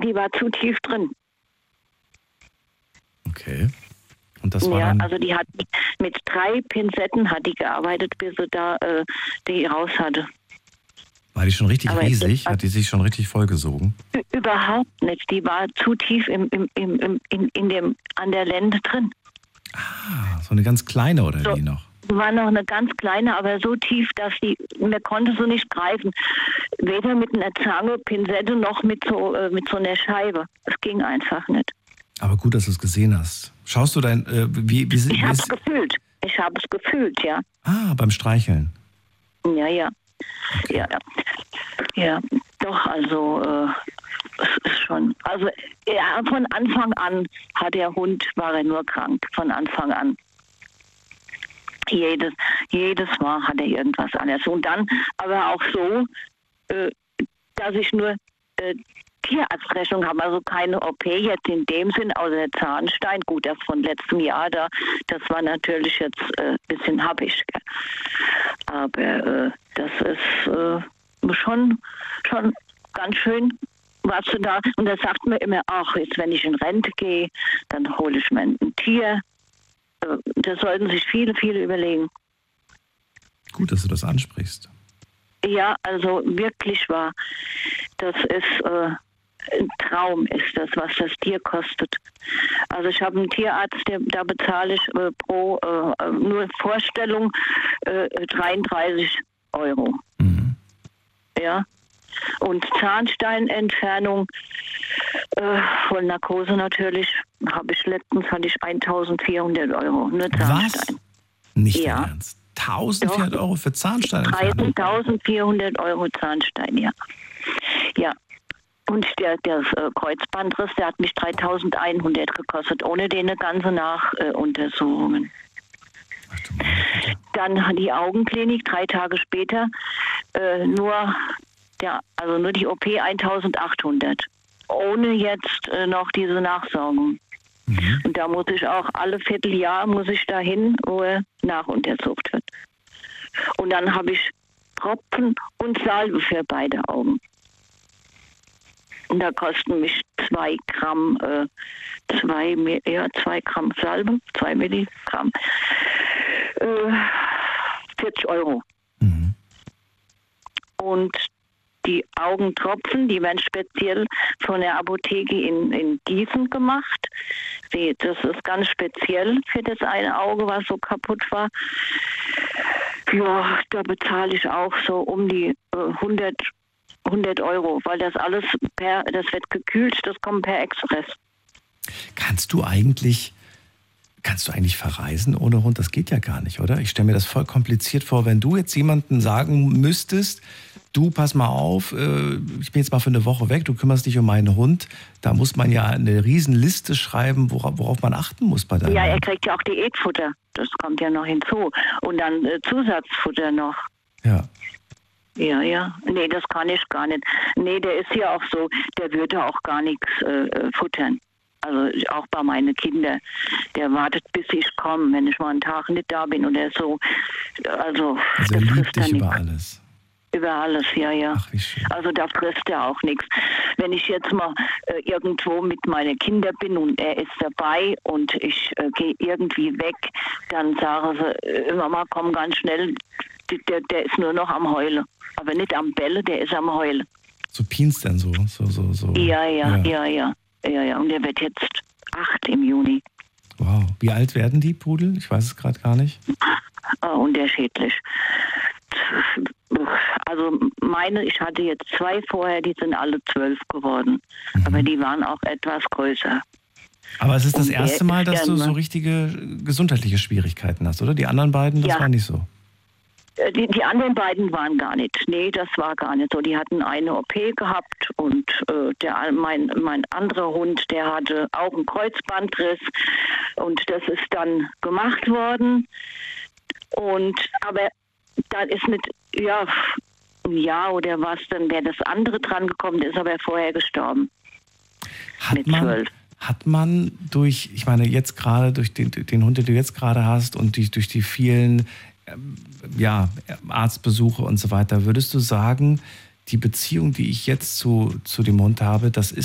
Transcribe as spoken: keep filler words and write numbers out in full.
die war zu tief drin. Okay. Und das war ja, dann... also die hat mit, mit drei Pinzetten hat die gearbeitet, bis sie da äh, die raus hatte. War die schon richtig Aber riesig? das, Hat die sich schon richtig vollgesogen? Überhaupt nicht. Die war zu tief im, im, im, im, in, in dem, an der Lende drin. Ah, so eine ganz kleine oder so, wie noch? War noch eine ganz kleine, aber so tief, dass die, man konnte sie nicht greifen. Weder mit einer Zange, Pinzette, noch mit so, äh, mit so einer Scheibe. Es ging einfach nicht. Aber gut, dass du es gesehen hast. Schaust du dein... Äh, wie, wie, ich habe es gefühlt. Ich habe es gefühlt, ja. Ah, beim Streicheln. Ja, ja. Okay. Ja, ja, doch, also äh, es ist schon, also ja, von Anfang an hat der Hund, war er nur krank, von Anfang an. Jedes, jedes Mal hat er irgendwas anderes. Und dann aber auch so, äh, dass ich nur äh, Tierarztrechnung habe, also keine O P jetzt in dem Sinn, außer der Zahnstein, gut, das von letztem Jahr da, das war natürlich jetzt ein äh, bisschen happig. Gell? Aber äh, das ist äh, schon, schon ganz schön, was du da, und da sagt man immer, ach, jetzt wenn ich in Rente gehe, dann hole ich mir ein Tier. Äh, das sollten sich viele, viele überlegen. Gut, dass du das ansprichst. Ja, also wirklich wahr. Das ist äh, ein Traum, ist das, was das Tier kostet. Also ich habe einen Tierarzt, der, da bezahle ich äh, pro äh, nur Vorstellung äh, dreiunddreißig Euro. Mhm. Ja. Und Zahnsteinentfernung äh, voll Narkose natürlich, habe ich letztens hatte ich eintausendvierhundert Euro. Ne, Zahnstein. Was? Nicht ja. dein Ernst? eintausendvierhundert Euro für Zahnstein? dreizehntausendvierhundert Euro Zahnstein, ja. Ja. Und der, der äh, Kreuzbandriss, der hat mich dreitausendeinhundert gekostet, ohne den ganze Nachuntersuchungen. Äh, Dann die Augenklinik, drei Tage später, äh, nur, der, also nur die O P eintausendachthundert. Ohne jetzt äh, noch diese Nachsorgung. Mhm. Und da muss ich auch alle Vierteljahr muss ich dahin, wo er nachuntersucht wird. Und dann habe ich Tropfen und Salbe für beide Augen. Und da kosten mich zwei Gramm, äh, zwei, ja, zwei Gramm Salbe, zwei Milligramm, äh, vierzig Euro. Mhm. Und die Augentropfen, die werden speziell von der Apotheke in, in Gießen gemacht. Die, das ist ganz speziell für das eine Auge, was so kaputt war. Ja, da bezahle ich auch so um die äh, hundert Euro, weil das alles per, das wird gekühlt, das kommt per Express. Kannst du eigentlich, kannst du eigentlich verreisen ohne Hund? Das geht ja gar nicht, oder? Ich stelle mir das voll kompliziert vor, wenn du jetzt jemandem sagen müsstest, du, pass mal auf, ich bin jetzt mal für eine Woche weg, du kümmerst dich um meinen Hund. Da muss man ja eine riesen Liste schreiben, worauf, worauf man achten muss bei deinem Ja, er Hund. kriegt ja auch Diätfutter, das kommt ja noch hinzu. Und dann äh, Zusatzfutter noch. Ja. Ja, ja. Nee, das kann ich gar nicht. Nee, der ist ja auch so, der würde auch gar nichts äh, futtern. Also auch bei meinen Kindern. Der wartet, bis ich komme, wenn ich mal einen Tag nicht da bin oder so. Also, also er liebt dich über alles. Über alles, ja, ja. Ach, wie schön. Also da frisst er auch nichts. Wenn ich jetzt mal äh, irgendwo mit meinen Kindern bin und er ist dabei und ich äh, gehe irgendwie weg, dann sagen sie äh, immer mal, komm ganz schnell, der, der ist nur noch am Heulen. Aber nicht am Bälle, der ist am Heulen. So pienst denn so? so, so, so. Ja, ja, ja, ja, ja, ja. Und der wird jetzt acht im Juni. Wow. Wie alt werden die Pudel? Ich weiß es gerade gar nicht. Ah, unterschiedlich. Also meine, ich hatte jetzt zwei vorher, die sind alle zwölf geworden. Mhm. Aber die waren auch etwas größer. Aber es ist das Und erste Mal, dass du gerne. so richtige gesundheitliche Schwierigkeiten hast, oder? Die anderen beiden, das Ja. war nicht so. Die, die anderen beiden waren gar nicht. Nee, das war gar nicht so. Die hatten eine O P gehabt und äh, der, mein, mein anderer Hund, der hatte auch einen Kreuzbandriss und das ist dann gemacht worden. Und aber dann ist mit, ja, ein Jahr oder was, dann wäre das andere dran gekommen, der ist aber vorher gestorben. Hat mit man, zwölf. Hat man durch, ich meine, jetzt gerade durch den, den Hund, den du jetzt gerade hast und die, durch die vielen ja, Arztbesuche und so weiter, würdest du sagen, die Beziehung, die ich jetzt zu, zu dem Hund habe, das ist